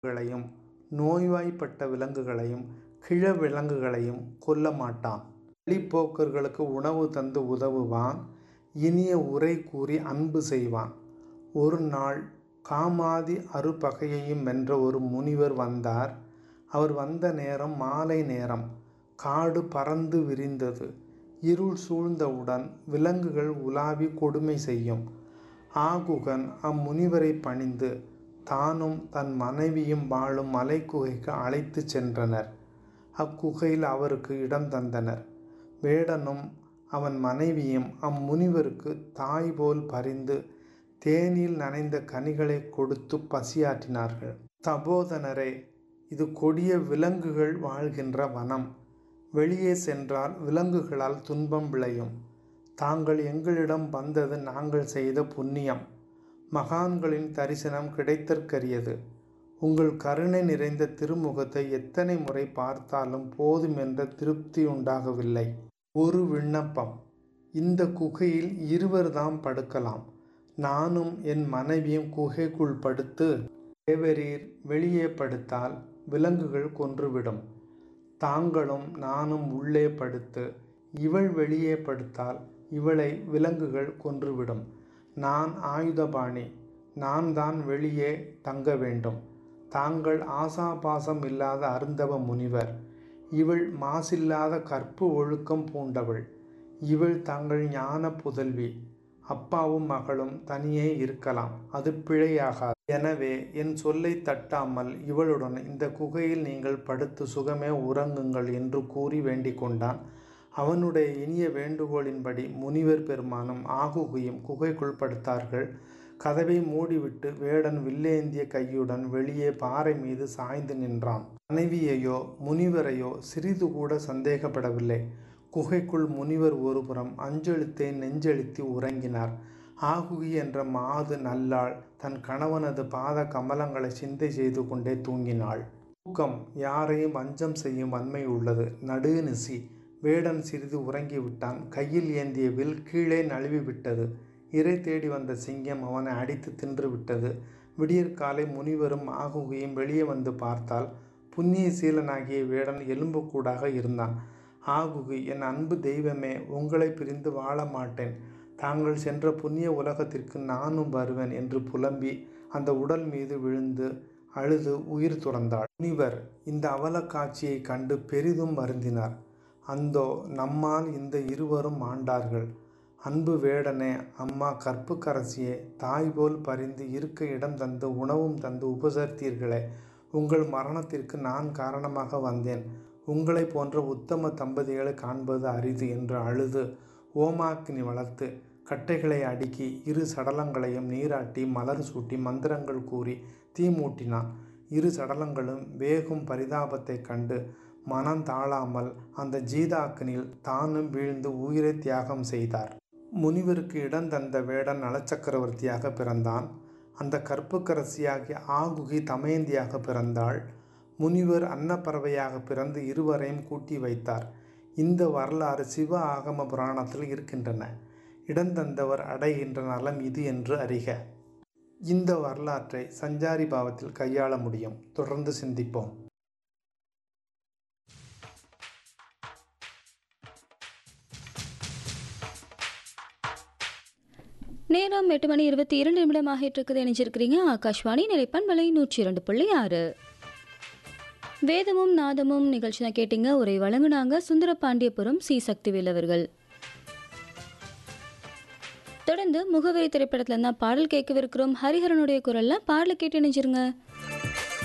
விலங்குகளையும் நோய்வாய்ப்பட்ட விலங்குகளையும் கிழ விலங்குகளையும் கொல்ல மாட்டான். வழிப்போக்கர்களுக்கு உணவு தந்து உதவுவான். இனிய உரை கூறி அன்பு செய்வான். ஒரு நாள் காமாதி அறுபகையையும் வென்ற ஒரு முனிவர் வந்தார். அவர் வந்த நேரம் மாலை நேரம். காடு பறந்து விரிந்தது. இருள் சூழ்ந்தவுடன் விலங்குகள் உலாவி கொடுமை செய்யும். ஆகுகன் அம்முனிவரை பணிந்து தானும் தன் மனைவியும் வாழும் மலைக்குகைக்கு அழைத்து சென்றனர். அக்குகையில் அவருக்கு இடம் தந்தனர். வேடனும் அவன் மனைவியும் அம்முனிவருக்கு தாய் போல் பரிந்து தேனில் நனைந்த கனிகளை கொடுத்து பசியாற்றினார்கள். தபோதனரே, இது கொடிய விலங்குகள் வாழ்கின்ற வனம். வெளியே சென்றால் விலங்குகளால் துன்பம் விளையும். தாங்கள் எங்களிடம் வந்தது நாங்கள் செய்த புண்ணியம். மகான்களின் தரிசனம் கிடைத்தற்கரியது. உங்கள் கருணை நிறைந்த திருமுகத்தை எத்தனை முறை பார்த்தாலும் போதும் என்ற திருப்தி உண்டாகவில்லை. ஒரு விண்ணப்பம். இந்த குகையில் இருவர்தாம் படுக்கலாம். நானும் என் மனைவியும் குகைக்குள் படுத்து தேவரீர் வெளியே படுத்தால் விலங்குகள் கொன்றுவிடும். தாங்களும் நானும் உள்ளே படுத்து இவள் வெளியே படுத்தால் இவளை விலங்குகள் கொன்றுவிடும். நான் ஆயுதபாணி. நான் தான் வெளியே தங்க வேண்டும். தாங்கள் ஆசாபாசம் இல்லாத அருந்தவ முனிவர். இவள் மாசில்லாத கற்பு ஒழுக்கம் பூண்டவள். இவள் தங்கள் ஞான புதல்வி. அப்பாவும் மகளும் தனியே இருக்கலாம். அது பிழையாகாது. எனவே என் சொல்லை தட்டாமல் இவளுடன் இந்த குகையில் நீங்கள் படுத்து சுகமே உறங்குங்கள் என்று கூறி வேண்டிக் கொண்டான். அவனுடைய இனிய வேண்டுகோளின்படி முனிவர் பெருமானும் ஆகுகியும் குகைக்குள் படுத்தார்கள். கதவை மூடிவிட்டு வேடன் வில்லேந்திய கையுடன் வெளியே பாறை மீது சாய்ந்து நின்றான். மனைவியையோ முனிவரையோ சிறிது கூட சந்தேகப்படவில்லை. குகைக்குள் முனிவர் ஒருபுறம் அஞ்செழுத்தை நெஞ்செழுத்தி உறங்கினார். ஆகுகி என்ற மாது நல்லாள் தன் கணவனது பாத கமலங்களை சிந்தை செய்து கொண்டே தூங்கினாள். தூக்கம் யாரையும் அஞ்சம் செய்யும் வன்மை உள்ளது. நடுநிசி. வேடன் சிறிது உறங்கிவிட்டான். கையில் ஏந்திய வில் கீழே நழுவிவிட்டது. இரை தேடி வந்த சிங்கம் அவனை அடித்து தின்றுவிட்டது. விடியற்காலை முனிவரும் ஆகுகியும் வெளியே வந்து பார்த்தால் புண்ணிய சீலனாகிய வேடன் எலும்புக்கூடாக இருந்தான். ஆகுகி, என் அன்பு தெய்வமே, உங்களை பிரிந்து வாழ மாட்டேன். தாங்கள் சென்ற புண்ணிய உலகத்திற்கு நானும் வருவேன் என்று புலம்பி அந்த உடல் மீது விழுந்து அழுது உயிர் துறந்தாள். முனிவர் இந்த அவல காட்சியை கண்டு பெரிதும் வருந்தினார். அந்தோ நம்மால் இந்த இருவரும் ஆண்டார்கள். அன்பு வேடனே, அம்மா கற்புக்கரசியே, தாய் போல் பரிந்து இருக்க இடம் தந்து உணவும் தந்து உபசரித்தீர்களே, உங்கள் மரணத்திற்கு நான் காரணமாக வந்தேன். உங்களை போன்ற உத்தம தம்பதிகளை காண்பது அரிது என்று அழுது ஓமாக்கினி வளர்த்து கட்டைகளை அடுக்கி இரு சடலங்களையும் நீராட்டி மலர் சூட்டி மந்திரங்கள் கூறி தீ மூட்டினான். இரு சடலங்களும் வேகும் பரிதாபத்தை கண்டு மனம் தாழாமல் அந்த ஜீதாக்கினில் தானும் வீழ்ந்து உயிரை தியாகம் செய்தார். முனிவருக்கு இடம் தந்த வேடன் நலச்சக்கரவர்த்தியாக பிறந்தான். அந்த கற்புக்கரசியாகிய ஆகுகி தமயந்தியாக பிறந்தாள். முனிவர் அன்னப்பறவையாக பிறந்து இருவரையும் கூட்டி வைத்தார். இந்த வரலாறு சிவ ஆகம புராணத்தில் இருக்கின்றன. இடந்தந்தவர் அடைகின்ற நலம் இது என்று அறிக. இந்த வரலாற்றை சஞ்சாரி பாவத்தில் கையாள முடியும். தொடர்ந்து சிந்திப்போம். நேரம் 8:22 ஆகிட்டு இணைஞ்சிருக்கிறீங்க. ஆகாஷ்வாணி நிலைப்பண்பலை 102.6. வேதமும் நாதமும் நிகழ்ச்சி தான் கேட்டீங்க. உரை வழங்குனாங்க சுந்தரபாண்டியபுரம் சி சக்திவேல் அவர்கள். தொடர்ந்து முகவரி திரைப்படத்துல தான் பாடல் கேட்கவிருக்கிறோம். ஹரிஹரனுடைய குரல்ல பாடலை கேட்டு இணைஞ்சிருங்க.